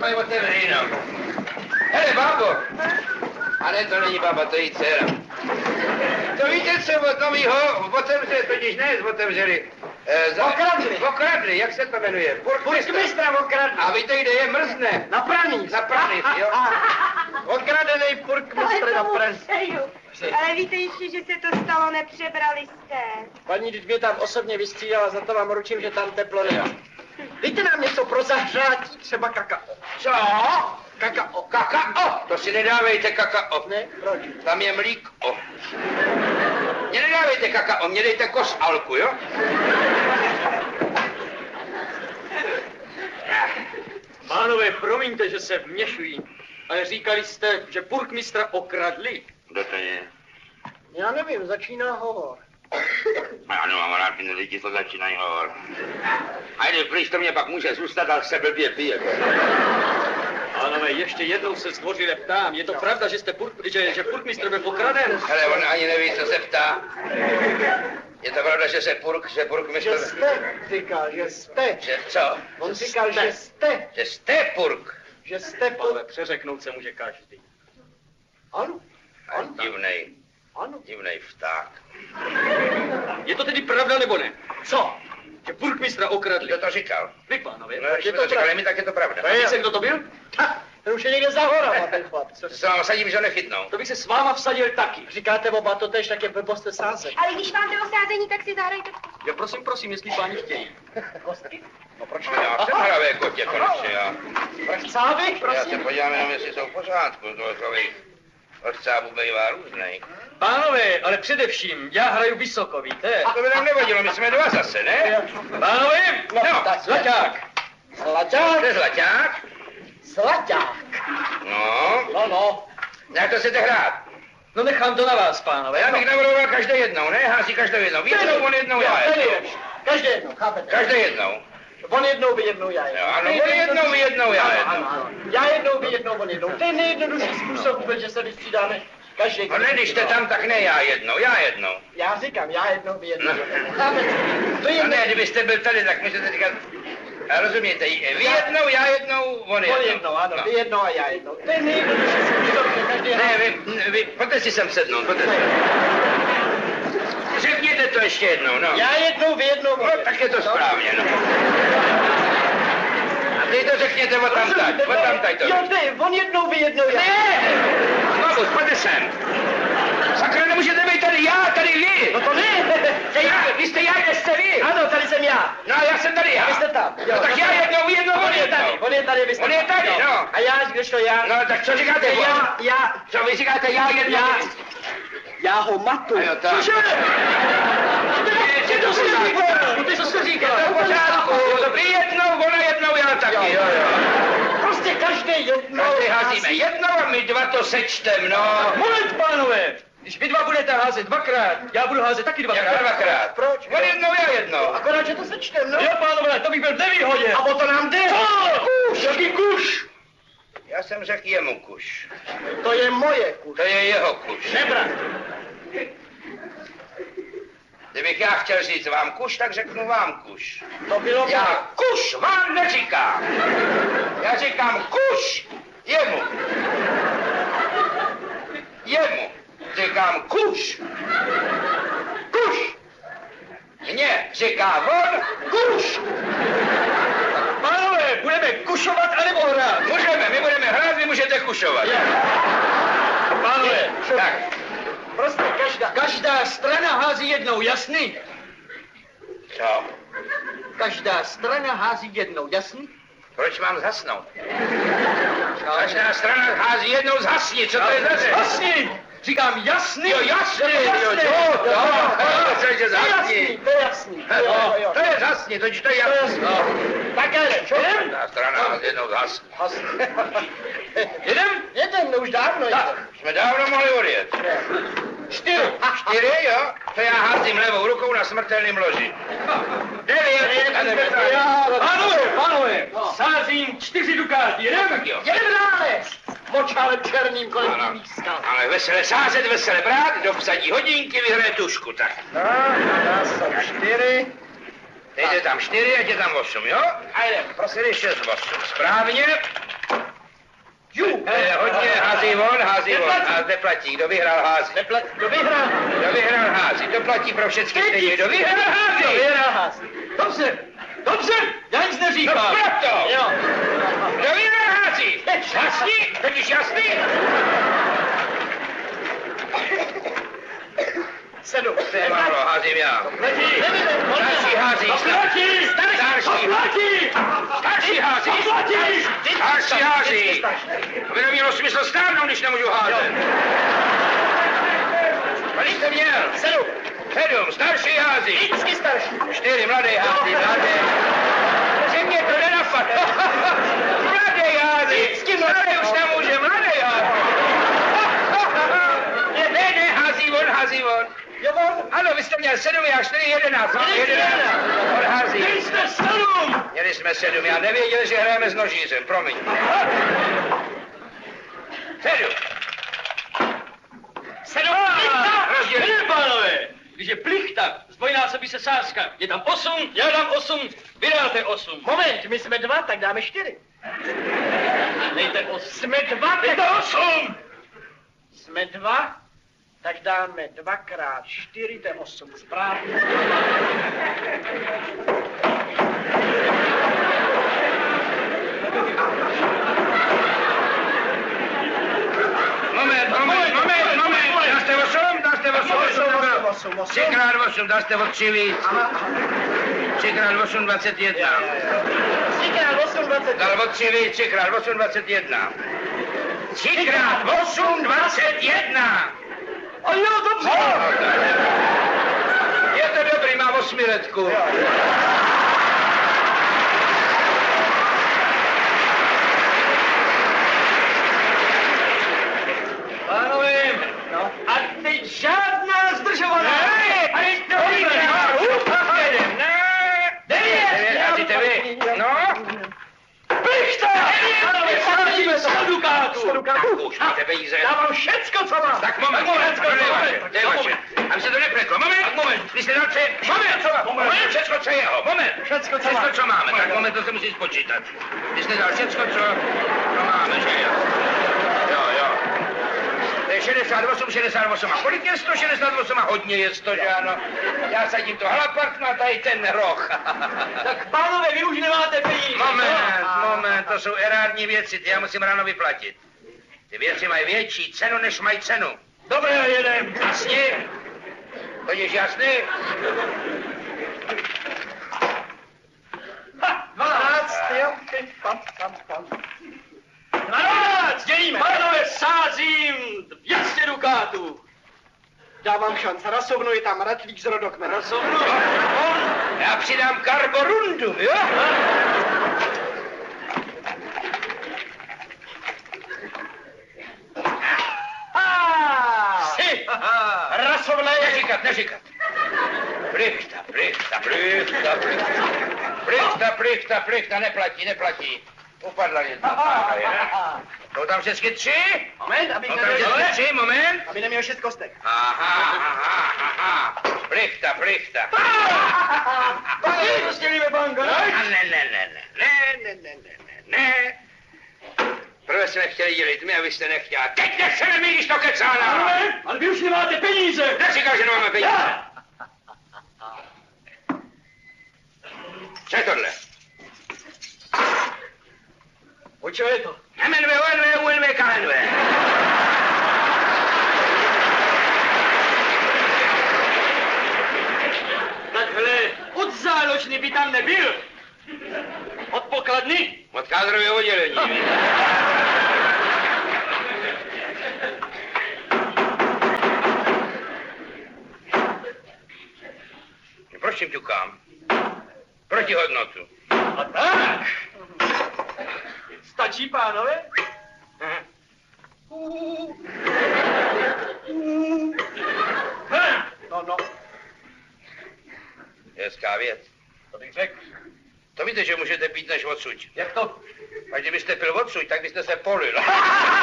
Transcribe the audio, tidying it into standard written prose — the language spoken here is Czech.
Dávaj otevři, no. Hele, bábo. A ne, to není baba, to je jí dcera. To víte, co od novýho otevřeli, totiž ne, otevřeli. Okradli, jak se to jmenuje? Purkmistra okradli. A víte, kde je mrzne? Na Praníc. Na Praníc, jo. Okradenej purkmistr na Praníc. Ale víte ještě, že se to stalo, nepřebrali jste. Paní, když mě tam osobně vystřídala, za to vám ručím, že tam teplo není. Dejte nám něco pro zahřátí, třeba kakao. Co? Kakao. Kakao? To si nedávejte kakao. Ne, proč? Tam je mlíko. Mně nedávejte kakao, mně dejte kosalku, jo? Pánové, promiňte, že se vměšují, ale říkali jste, že purkmistra okradli. Kdo to je? Já nevím, začíná hovor. Ano, mám rád, ty lidi to začínají hovor. Ajde, pryč, to mě pak může zůstat, ale se blbě pije. Pánové, ještě jednou se zdvořile ptám, je to pravda, že že purkmistr byl okraden? Ale on ani neví, co se ptá. Je to pravda, že purkmistr... Že jste, říkal, že jste. Že co? On říkal, že jste. Že jste purk. Že jste Pánové, přeřeknout se může každý. Ano. Ano. Divnej. Ano. Divnej vták. Je to tedy pravda, nebo ne? Co? Že purkmistra okradli. Kdo to říkal? Vy, pánové. No, když to říkali mi, tak je to pravda. A víte, kdo to byl? Ten už je někde za horama, ten chlap. To se vám vsadím, že ho nechytnou. To bych se s váma vsadil taky. Říkáte oba to tež, tak je blbost sázet. Ale když vám jde o sázení, tak si zahrajte. Jo, prosím, jestli páni chtějí. Kostky? No proč ne? Já jsem hravé kotě konečně, já. Sávek, Já se prosím. podívám jenom, jestli jsou v pořádku. To člověk od cábu bývá různej. Pánové, ale především, já hraju vysoko, víte? To by nám nevadilo, my jsme dva zase, ne? Pánové, No, tak, zlaťák. Slaťák? To je zlaťák? Slaťák. No, No. jak to chcete hrát? No nechám to na vás, pánové. Já bych navrhoval každé jednou, ne? Hází každou jednou. Vy jednou, on jednou, já Ten jednou. je lepší. Každé jednou, chápete? Každé jednou. On jednou, vy jednou, já jednou. Jo, ano, on jednou, vy jednou, já jednou. Ano. Já jednou, vy jednou, on jednou. To je nejjednodušší způsob vůbec, že se vystřídáme. Každý. No ne, když jste tam, tak ne já jednou, já jednou. Já říkám, já jednou, vy jednou. No. Chápete? To je No ne, kdybyste byl tady, tak můžete říkat, a rozumíte, vy jednou, já jednou, on jednou. On jednou, ano, No. vy jednou a já jednou. To je nejjednodušší způsob, že každý Ne, vy, pojďte si sem sednout, pojďte si. Řekněte to ještě jednou, no. Já jednou, vy jednou, on No, jednou. tak je to správně, no. A teď to řekněte od tamtať to. Jo, ne, on jednou, vy jednou, já. Ne! Babu, pojďte sem. Sakra, nemůžete být tady já, tady vy. No to ne. Vy jste já, kde jste vy? Ano, tady jsem já. No, já jsem tady já. Vy jste tam. Jo, No tak já jednou, vy jednou, on jednou. On je tady, vy jste On je tam. tady, Jo. no. A já, když to já... No, tak co říkáte? Já... Co vy říkáte, já jednou? Já ho matu. A jo, tak. Cože? Je to Co jsi říkal? Co jste říkal? to v pořádku. Vy jednou, ona jednou, já taky. Jo. Prostě každý jednou... Každý házíme jednou a my dva to sečtem, no. Moment, pánové! Když vy dva budete házet dvakrát, já budu házet taky Jak dvakrát. dvakrát? Proč? On jednou, já jednou. Akorát, že to sečtem, no. Jo, pánové, to bych byl v nevýhodě. A o to nám jde. Kuš! Jaký kuš? Já jsem řekl jemu kuš. To je moje kuš. To je jeho kuš. Nebrat. Kdybych já chtěl říct vám kuš, tak řeknu vám kuš. To bylo Já kuš vám neříkám. Já říkám kuš jemu. Jemu. Říkám kuš. Kuš. Mně říká on kuš. Pánové, budeme kušovat anebo hrát? Můžeme, my budeme hrát, vy můžete kušovat. Pánové, Tak, Prostě každá strana hází jednou, jasný? co? Každá strana hází jednou, jasný? Proč mám zhasnout? Každá strana hází jednou zhasni, co to je za řeč? Jasný! Říkám jasný! Jo, jasný, to je zhasni. To je jasný. Jo. To je zhasni, totiž to je jasný. Tak ale, čo? Každá strana hází jednou zhasni. Jeden, už dávno jeden. Jsme dávno mohli odjet. 4, jo? To já házím levou rukou na smrtelným loži. 9, Pánové, sázím 4 dukáty, tak jo. Jeden nález. Močálem černým kolem těch skal. Ale vesele sázet, vesele brát, do vsadí hodinky, vyhraje tušku, tak. Já jsem 4. Teď je tam 4, ať je tam 8, jo? A jdem. Prosili 6, 8. Správně. Hodně hází von. A neplatí. Kdo vyhrál hází? Kdo vyhrál? Kdo vyhrál hází? To platí pro všechny stejně. Kdo vyhrál hází? Kdo vyhrál hází? Dobře, já nic No neříkám. proto! Jo. Kdo vyhrál hází? Jasný? Totiž jasný? 7. To je málo, házím já. Starší hází. Starší hází. Starší hází. To by nemělo smysl stárnout, když nemůžu házet. Kolik jste měl? 7. 7, starší hází. Vždycky starší. 4, mladý hází, mladý. Že mě to nenapadlo. Mladý hází. Starý už nemůže, mladý hází. Ne, hází von. Jo, on. Ano, vy jste měl 7, já 4, 11. Mám 11. On hází. Měli jste 7! Měli jsme 7, já nevěděl, že hrajeme s nožířem, promiň. 7. 7. Rozdělí. Ne, pánové, když je plichta, zdvojnásobí se sázka. Je tam 8, já dám 8, vy dáte 8. Moment, my jsme 2, tak dáme 4. Dejte 8. Jsme 2, tak... Dejte 8! Jsme 2, tak dáme 2x4, to je 8. Správně. Moment. Dáste 8. 3x8, dáste o 3 víc. 3x8, 21. 3x8, 20. Dal o 3 víc, 3x8, 21. 3x8, 21. O jo, dobře. Je to dobrý, má 8letku. Pánové, No. a teď žádná zdržovaná. A teď to No? Pánové, sázím 100 dukátů. Už máte peníze. Dávám všecko, co mám. Tak moment, to je vaše. Aby se to nepletlo. Moment. Vy jste dal moment, všecko, co je jeho. Moment. Všecko, Co máme. Tak moment, to se musí spočítat. Vy jste dal všecko, co máme, že jo. Jo. To je 68. A kolik je 168? A hodně je 100, že ano. Já sadím to hlapak na tady ten roh. Tak pánové, vy už nemáte peníze. Moment, to jsou erární věci, ty já musím ráno vyplatit. Ty věci mají větší cenu, než mají cenu. Dobré, jedem. Jasně? To je jasný? 12, jo. Pam. 12, dělíme. Pánové, sázím 200 dukátů. Dávám šanci. Rasovnu je tam ratlík z rodokmene. Rasovnu. Já přidám karborundum, jo? Rasovna je... Neříkat. Plichta, neplatí. Upadla jedna. Jsou tam všechny 3? Moment, abych Jsou tam neměl... všechny 3, moment. Aby neměl 6 kostek. Aha. Plichta. Pane, rozdělíme banko, Ne. Prvé jsme chtěli dělit my, a vy jste nechtěla. Teď nechceme my, když to kecána. Ale vy už nemáte peníze. Neříkal, že nemáme peníze. Co je tohle? O čeho je to? MNV, UNV, KNV. Takhle, od záložny by tam nebyl. Od pokladny? Od kádrového oddělení. Proč tím ťukám? Proti hodnotu. A tak. Stačí, pánové? No. Hezká věc. To bych řekl. To víte, že můžete pít než odsud. Jak to? A kdybyste pil odsud, tak byste se polil.